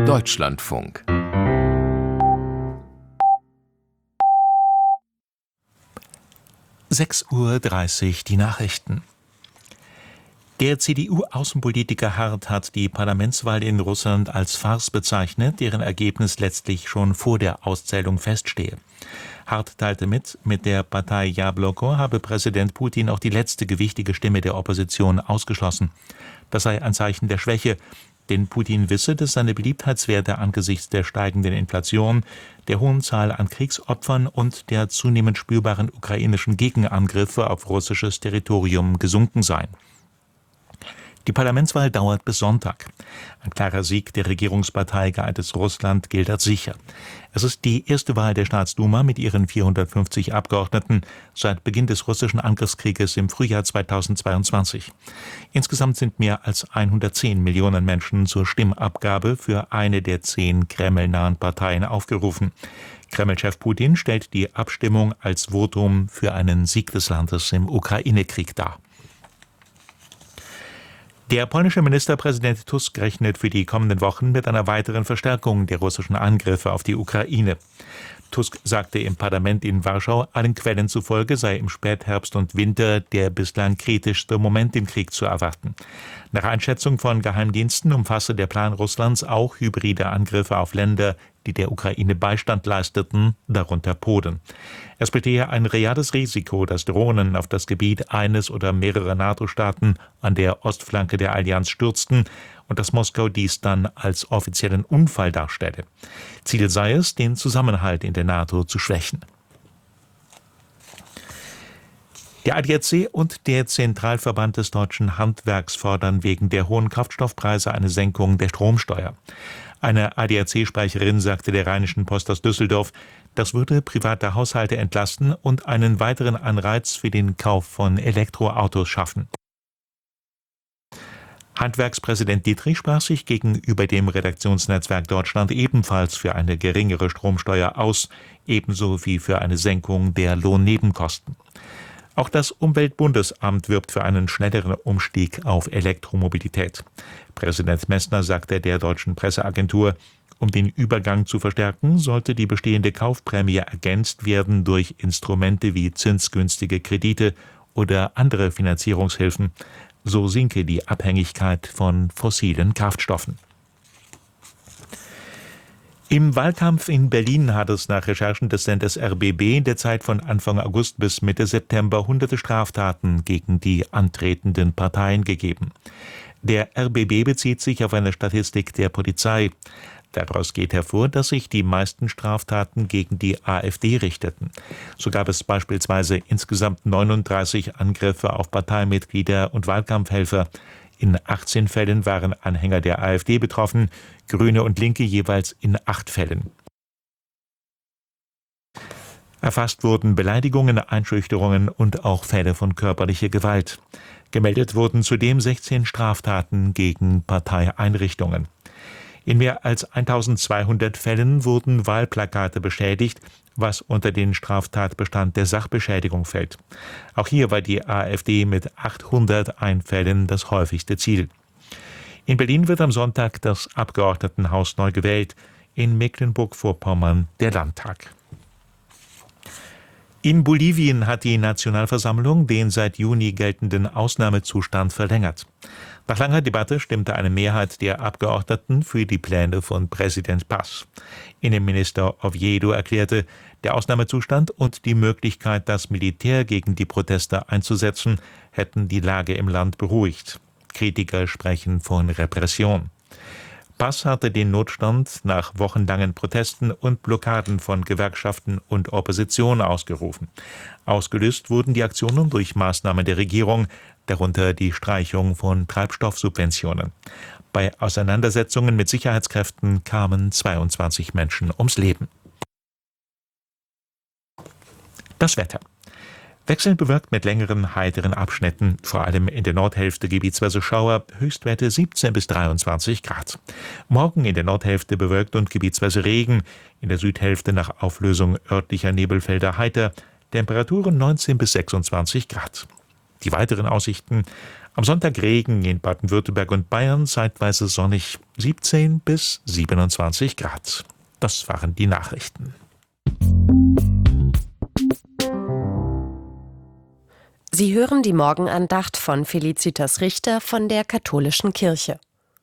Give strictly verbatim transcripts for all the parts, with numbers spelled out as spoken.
Deutschlandfunk. sechs Uhr dreißig, die Nachrichten. Der C D U-Außenpolitiker Hart hat die Parlamentswahl in Russland als Farce bezeichnet, deren Ergebnis letztlich schon vor der Auszählung feststehe. Hart teilte mit, mit der Partei Jabloko habe Präsident Putin auch die letzte gewichtige Stimme der Opposition ausgeschlossen. Das sei ein Zeichen der Schwäche, denn Putin wisse, dass seine Beliebtheitswerte angesichts der steigenden Inflation, der hohen Zahl an Kriegsopfern und der zunehmend spürbaren ukrainischen Gegenangriffe auf russisches Territorium gesunken seien. Die Parlamentswahl dauert bis Sonntag. Ein klarer Sieg der Regierungspartei Geeintes Russland gilt als sicher. Es ist die erste Wahl der Staatsduma mit ihren vierhundertfünfzig Abgeordneten seit Beginn des russischen Angriffskrieges im Frühjahr zweitausendzweiundzwanzig. Insgesamt sind mehr als hundertzehn Millionen Menschen zur Stimmabgabe für eine der zehn kremlnahen Parteien aufgerufen. Kreml-Chef Putin stellt die Abstimmung als Votum für einen Sieg des Landes im Ukraine-Krieg dar. Der polnische Ministerpräsident Tusk rechnet für die kommenden Wochen mit einer weiteren Verstärkung der russischen Angriffe auf die Ukraine. Tusk sagte im Parlament in Warschau, allen Quellen zufolge sei im Spätherbst und Winter der bislang kritischste Moment im Krieg zu erwarten. Nach Einschätzung von Geheimdiensten umfasse der Plan Russlands auch hybride Angriffe auf Länder, die der Ukraine Beistand leisteten, darunter Polen. Es bestehe ein reales Risiko, dass Drohnen auf das Gebiet eines oder mehrerer NATO-Staaten an der Ostflanke der Allianz stürzten und dass Moskau dies dann als offiziellen Unfall darstelle. Ziel sei es, den Zusammenhalt in der NATO zu schwächen. Der A D A C und der Zentralverband des deutschen Handwerks fordern wegen der hohen Kraftstoffpreise eine Senkung der Stromsteuer. Eine A D A C-Sprecherin sagte der Rheinischen Post aus Düsseldorf, das würde private Haushalte entlasten und einen weiteren Anreiz für den Kauf von Elektroautos schaffen. Handwerkspräsident Dietrich sprach sich gegenüber dem Redaktionsnetzwerk Deutschland ebenfalls für eine geringere Stromsteuer aus, ebenso wie für eine Senkung der Lohnnebenkosten. Auch das Umweltbundesamt wirbt für einen schnelleren Umstieg auf Elektromobilität. Präsident Messner sagte der deutschen Presseagentur, um den Übergang zu verstärken, sollte die bestehende Kaufprämie ergänzt werden durch Instrumente wie zinsgünstige Kredite oder andere Finanzierungshilfen. So sinke die Abhängigkeit von fossilen Kraftstoffen. Im Wahlkampf in Berlin hat es nach Recherchen des Senders R B B in der Zeit von Anfang August bis Mitte September hunderte Straftaten gegen die antretenden Parteien gegeben. Der R B B bezieht sich auf eine Statistik der Polizei. Daraus geht hervor, dass sich die meisten Straftaten gegen die AfD richteten. So gab es beispielsweise insgesamt neununddreißig Angriffe auf Parteimitglieder und Wahlkampfhelfer. In achtzehn Fällen waren Anhänger der AfD betroffen, Grüne und Linke jeweils in acht Fällen. Erfasst wurden Beleidigungen, Einschüchterungen und auch Fälle von körperlicher Gewalt. Gemeldet wurden zudem sechzehn Straftaten gegen Parteieinrichtungen. In mehr als eintausendzweihundert Fällen wurden Wahlplakate beschädigt, was unter den Straftatbestand der Sachbeschädigung fällt. Auch hier war die AfD mit achthunderteins Fällen das häufigste Ziel. In Berlin wird am Sonntag das Abgeordnetenhaus neu gewählt, in Mecklenburg-Vorpommern der Landtag. In Bolivien hat die Nationalversammlung den seit Juni geltenden Ausnahmezustand verlängert. Nach langer Debatte stimmte eine Mehrheit der Abgeordneten für die Pläne von Präsident Paz. Innenminister Oviedo erklärte, der Ausnahmezustand und die Möglichkeit, das Militär gegen die Proteste einzusetzen, hätten die Lage im Land beruhigt. Kritiker sprechen von Repression. Paz hatte den Notstand nach wochenlangen Protesten und Blockaden von Gewerkschaften und Opposition ausgerufen. Ausgelöst wurden die Aktionen durch Maßnahmen der Regierung, darunter die Streichung von Treibstoffsubventionen. Bei Auseinandersetzungen mit Sicherheitskräften kamen zweiundzwanzig Menschen ums Leben. Das Wetter. Wechselnd bewölkt mit längeren, heiteren Abschnitten, vor allem in der Nordhälfte gebietsweise Schauer, Höchstwerte siebzehn bis dreiundzwanzig Grad. Morgen in der Nordhälfte bewölkt und gebietsweise Regen, in der Südhälfte nach Auflösung örtlicher Nebelfelder heiter, Temperaturen neunzehn bis sechsundzwanzig Grad. Die weiteren Aussichten: Am Sonntag Regen in Baden-Württemberg und Bayern, zeitweise sonnig, siebzehn bis siebenundzwanzig Grad. Das waren die Nachrichten. Sie hören die Morgenandacht von Felicitas Richter von der Katholischen Kirche.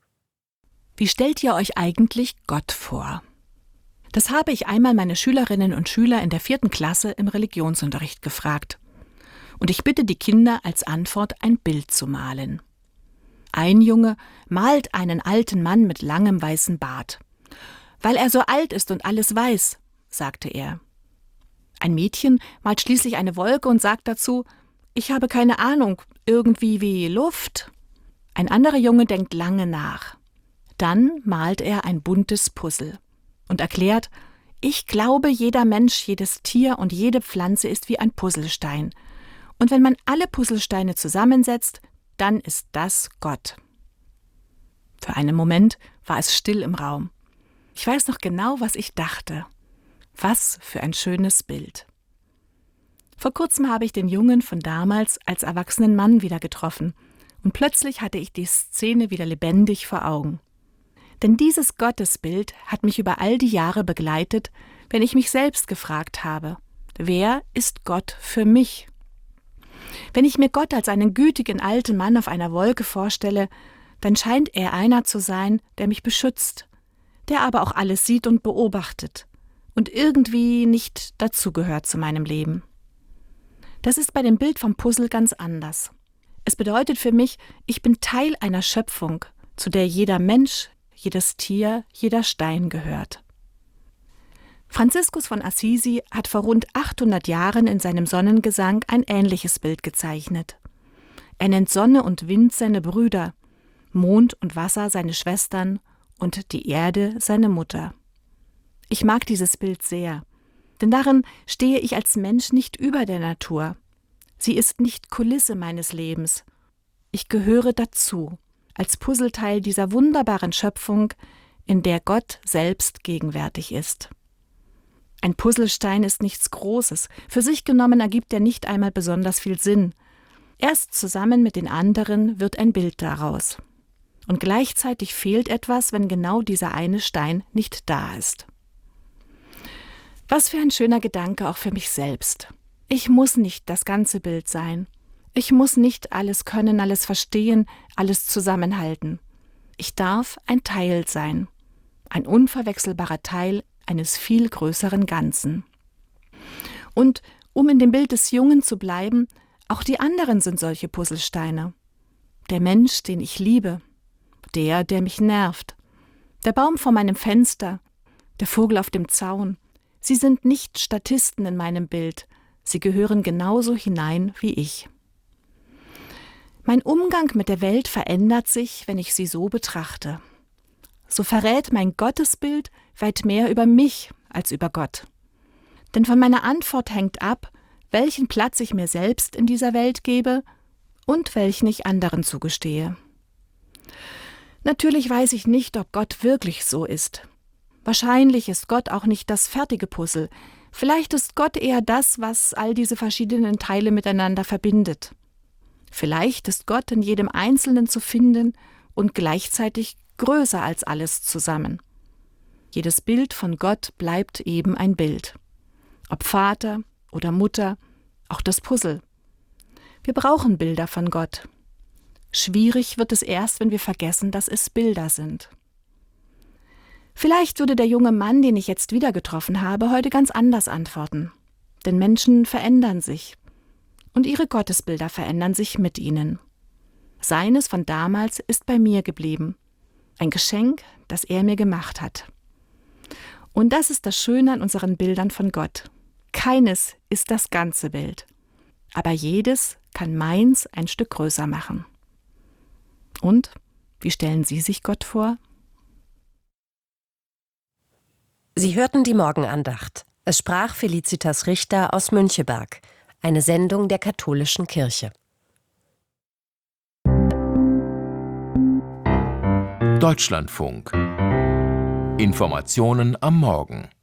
Wie stellt ihr euch eigentlich Gott vor? Das habe ich einmal meine Schülerinnen und Schüler in der vierten Klasse im Religionsunterricht gefragt. Und ich bitte die Kinder als Antwort, ein Bild zu malen. Ein Junge malt einen alten Mann mit langem weißen Bart. »Weil er so alt ist und alles weiß«, sagte er. Ein Mädchen malt schließlich eine Wolke und sagt dazu, »Ich habe keine Ahnung, irgendwie wie Luft.« Ein anderer Junge denkt lange nach. Dann malt er ein buntes Puzzle und erklärt, »Ich glaube, jeder Mensch, jedes Tier und jede Pflanze ist wie ein Puzzlestein. Und wenn man alle Puzzlesteine zusammensetzt, dann ist das Gott.« Für einen Moment war es still im Raum. Ich weiß noch genau, was ich dachte. Was für ein schönes Bild. Vor kurzem habe ich den Jungen von damals als erwachsenen Mann wieder getroffen und plötzlich hatte ich die Szene wieder lebendig vor Augen. Denn dieses Gottesbild hat mich über all die Jahre begleitet, wenn ich mich selbst gefragt habe, wer ist Gott für mich? Wenn ich mir Gott als einen gütigen alten Mann auf einer Wolke vorstelle, dann scheint er einer zu sein, der mich beschützt, der aber auch alles sieht und beobachtet und irgendwie nicht dazugehört zu meinem Leben. Das ist bei dem Bild vom Puzzle ganz anders. Es bedeutet für mich, ich bin Teil einer Schöpfung, zu der jeder Mensch, jedes Tier, jeder Stein gehört. Franziskus von Assisi hat vor rund achthundert Jahren in seinem Sonnengesang ein ähnliches Bild gezeichnet. Er nennt Sonne und Wind seine Brüder, Mond und Wasser seine Schwestern und die Erde seine Mutter. Ich mag dieses Bild sehr, denn darin stehe ich als Mensch nicht über der Natur. Sie ist nicht Kulisse meines Lebens. Ich gehöre dazu, als Puzzleteil dieser wunderbaren Schöpfung, in der Gott selbst gegenwärtig ist. Ein Puzzlestein ist nichts Großes. Für sich genommen ergibt er nicht einmal besonders viel Sinn. Erst zusammen mit den anderen wird ein Bild daraus. Und gleichzeitig fehlt etwas, wenn genau dieser eine Stein nicht da ist. Was für ein schöner Gedanke auch für mich selbst. Ich muss nicht das ganze Bild sein. Ich muss nicht alles können, alles verstehen, alles zusammenhalten. Ich darf ein Teil sein. Ein unverwechselbarer Teil eines viel größeren Ganzen. Und um in dem Bild des Jungen zu bleiben, auch die anderen sind solche Puzzlesteine. Der Mensch, den ich liebe, der, der mich nervt, der Baum vor meinem Fenster, der Vogel auf dem Zaun, sie sind nicht Statisten in meinem Bild, sie gehören genauso hinein wie ich. Mein Umgang mit der Welt verändert sich, wenn ich sie so betrachte. So verrät mein Gottesbild weit mehr über mich als über Gott. Denn von meiner Antwort hängt ab, welchen Platz ich mir selbst in dieser Welt gebe und welchen ich anderen zugestehe. Natürlich weiß ich nicht, ob Gott wirklich so ist. Wahrscheinlich ist Gott auch nicht das fertige Puzzle. Vielleicht ist Gott eher das, was all diese verschiedenen Teile miteinander verbindet. Vielleicht ist Gott in jedem Einzelnen zu finden und gleichzeitig größer als alles zusammen. Jedes Bild von Gott bleibt eben ein Bild. Ob Vater oder Mutter, auch das Puzzle. Wir brauchen Bilder von Gott. Schwierig wird es erst, wenn wir vergessen, dass es Bilder sind. Vielleicht würde der junge Mann, den ich jetzt wieder getroffen habe, heute ganz anders antworten. Denn Menschen verändern sich. Und ihre Gottesbilder verändern sich mit ihnen. Seines von damals ist bei mir geblieben. Ein Geschenk, das er mir gemacht hat. Und das ist das Schöne an unseren Bildern von Gott. Keines ist das ganze Bild. Aber jedes kann meins ein Stück größer machen. Und wie stellen Sie sich Gott vor? Sie hörten die Morgenandacht. Es sprach Felicitas Richter aus Müncheberg, eine Sendung der Katholischen Kirche. Deutschlandfunk. Informationen am Morgen.